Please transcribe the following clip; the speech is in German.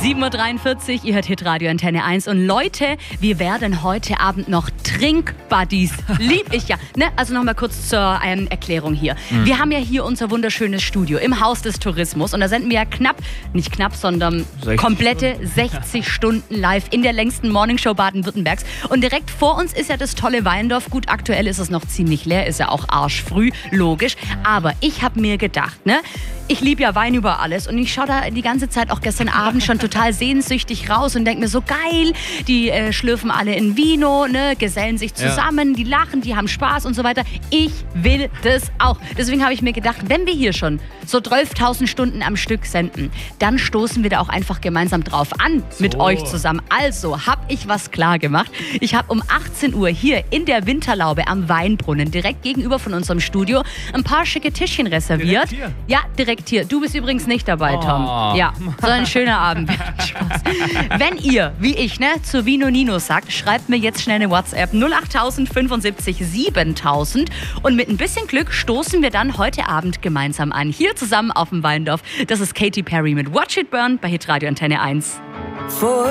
7:43 Uhr, ihr hört Hitradio Antenne 1. Und Leute, wir werden heute Abend noch Trinkbuddies. Lieb ich ja. Ne? Also nochmal kurz zur Erklärung hier. Wir haben ja hier unser wunderschönes Studio im Haus des Tourismus. Und da senden wir ja sondern komplette 60 Stunden live in der längsten Morningshow Baden-Württembergs. Und direkt vor uns ist ja das tolle Weindorf. Gut, aktuell ist es noch ziemlich leer, ist ja auch arschfrüh, logisch. Aber ich habe mir gedacht, ne? Ich liebe ja Wein über alles und ich schaue da die ganze Zeit auch gestern Abend schon total sehnsüchtig raus und denke mir so geil, die schlürfen alle in Vino, ne, gesellen sich zusammen, die lachen, die haben Spaß und so weiter. Ich will das auch. Deswegen habe ich mir gedacht, wenn wir hier schon so 12.000 Stunden am Stück senden, dann stoßen wir da auch einfach gemeinsam drauf an mit euch zusammen. Also habe ich was klar gemacht. Ich habe um 18 Uhr hier in der Winterlaube am Weinbrunnen, direkt gegenüber von unserem Studio, ein paar schicke Tischchen reserviert. Direkt hier? Ja, direkt hier. Du bist übrigens nicht dabei, Tom. Ja, so ein schöner Abend. Spaß. Wenn ihr, wie ich, ne, zu Vino Nino sagt, schreibt mir jetzt schnell eine WhatsApp 08000 75 7000 und mit ein bisschen Glück stoßen wir dann heute Abend gemeinsam an. Hier zusammen auf dem Weindorf. Das ist Katy Perry mit Watch It Burn bei Hitradio Antenne 1.